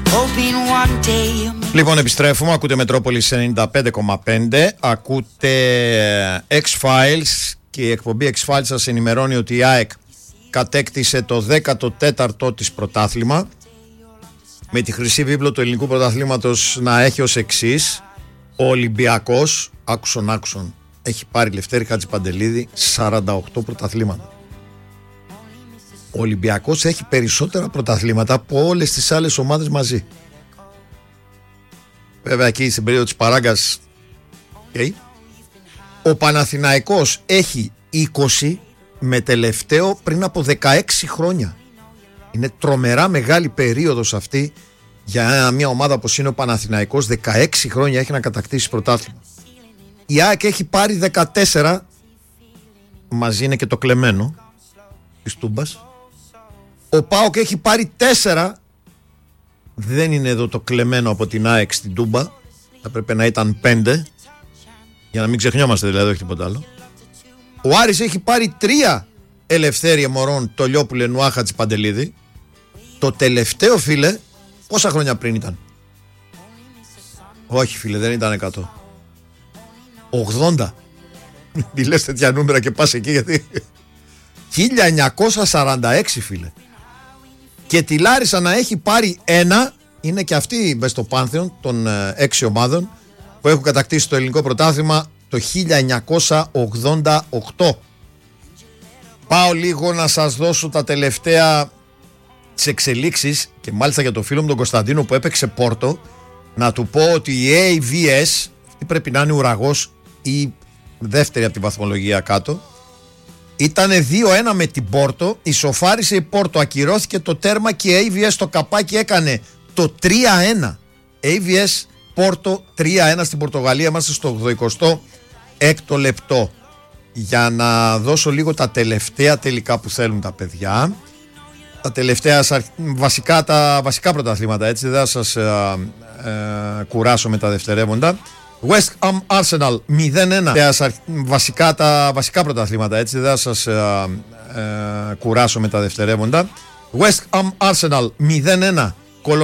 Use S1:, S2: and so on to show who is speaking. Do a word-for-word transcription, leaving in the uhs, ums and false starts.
S1: Λοιπόν, επιστρέφουμε. Ακούτε Μετρόπολης ενενήντα πέντε κόμμα πέντε. Ακούτε X-Files. Και η εκπομπή X-Files σας ενημερώνει ότι η ΑΕΚ κατέκτησε το δέκατο τέταρτο της πρωτάθλημα, με τη χρυσή βίβλο του ελληνικού πρωταθλήματος να έχει ως εξής: ο Ολυμπιακός, άκουσον άκουσον, έχει πάρει, Λευτέρη Χατζηπαντελίδη, σαράντα οκτώ πρωταθλήματα. Ο Ολυμπιακός έχει περισσότερα πρωταθλήματα από όλες τις άλλες ομάδες μαζί. Βέβαια εκεί στην περίοδο της παράγκας okay. Ο Παναθηναϊκός έχει είκοσι, με τελευταίο πριν από δεκαέξι χρόνια. Είναι τρομερά μεγάλη περίοδος αυτή για μια ομάδα όπως είναι ο Παναθηναϊκός. Δεκαέξι χρόνια έχει να κατακτήσει πρωτάθλημα. Η ΑΕΚ έχει πάρει δεκατέσσερα, μαζί είναι και το κλεμμένο της Τούμπας. Ο ΠΑΟΚ έχει πάρει τέσσερα, δεν είναι εδώ το κλεμμένο από την ΑΕΚ στην Τούμπα, θα πρέπει να ήταν πέντε, για να μην ξεχνιόμαστε δηλαδή, όχι τίποτα άλλο. Ο Άρης έχει πάρει τρία, Ελευθέρια Μωρών, Τολιόπουλε, Νουά, Χατζηπαντελίδη. Το τελευταίο, φίλε, πόσα χρόνια πριν ήταν? Όχι, φίλε, δεν ήταν εκατό. ογδόντα. Μη λες τέτοια νούμερα και πας εκεί, γιατί χίλια εννιακόσια σαράντα έξι, φίλε. Και τη Λάρισα να έχει πάρει ένα, είναι και αυτή μες στο πάνθεον των ε, έξι ομάδων που έχουν κατακτήσει το ελληνικό πρωτάθλημα το χίλια εννιακόσια ογδόντα οκτώ. Πάω λίγο να σας δώσω τα τελευταία τις εξελίξεις, και μάλιστα για το φίλο μου τον Κωνσταντίνο που έπαιξε Πόρτο, να του πω ότι η έι βι ες, αυτή πρέπει να είναι ουραγός ή δεύτερη από τη βαθμολογία κάτω, ήτανε δύο ένα με την Πόρτο, ισοφάρισε η Πόρτο, ακυρώθηκε το τέρμα και η έι βι ες το καπάκι έκανε το τρία ένα. έι βι ες Πόρτο τρία ένα στην Πορτογαλία, είμαστε στο ογδοηκοστό έκτο λεπτό. Για να δώσω λίγο τα τελευταία τελικά που θέλουν τα παιδιά. Τα τελευταία βασικά, τα βασικά πρωταθλήματα, έτσι δεν θα σας ε, ε, κουράσω με τα δευτερεύοντα. West Ham Arsenal μηδέν ένα. Βασικά τα βασικά πρωταθλήματα, έτσι δεν θα σας ε, ε, κουράσω με τα δευτερεύοντα. West Ham Arsenal μηδέν ένα.